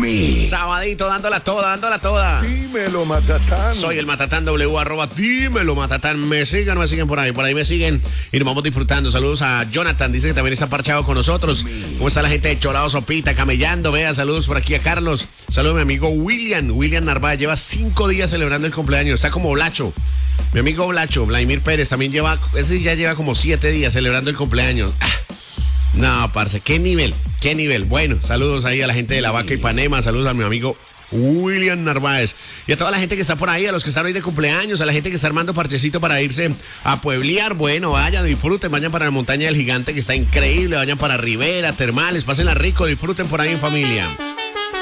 Sabadito, dándola toda. Dímelo, Matatán. Soy el Matatán W, dímelo, Matatán. Me siguen o no me siguen por ahí me siguen y nos vamos disfrutando. Saludos a Jonathan, dice que también está parchado con nosotros. ¿Cómo está la gente de Cholado Sopita, camellando? Vea, saludos por aquí a Carlos. Saludos a mi amigo William Narváez, lleva 5 días celebrando el cumpleaños, está como Blacho. Mi amigo Blacho, Vladimir Pérez, también ese ya lleva como 7 días celebrando el cumpleaños. No, parce, qué nivel. Bueno, saludos ahí a la gente de La Vaca Ipanema, saludos a mi amigo William Narváez y a toda la gente que está por ahí, a los que están hoy de cumpleaños, a la gente que está armando parchecito para irse a pueblear. Bueno, vayan, disfruten, vayan para la Montaña del Gigante, que está increíble, vayan para Rivera, Termales, pásenla rico, disfruten por ahí en familia.